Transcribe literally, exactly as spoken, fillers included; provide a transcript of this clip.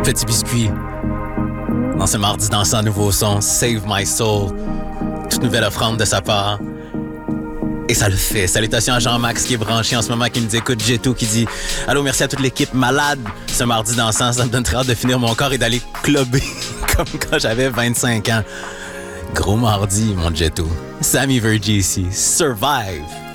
Petit Biscuit. Dans ce mardi dansant nouveau son, Save My Soul. Toute nouvelle offrande de sa part. Et ça le fait. Salutations à Jean-Max qui est branché en ce moment, qui nous écoute. J'ai tout qui dit « Allô, merci à toute l'équipe malade. Ce mardi dansant, ça me donne très hâte de finir mon corps et d'aller clubber comme quand j'avais vingt-cinq ans. » Gros mardi, mon Jetto. Sammy Verghese, Survive.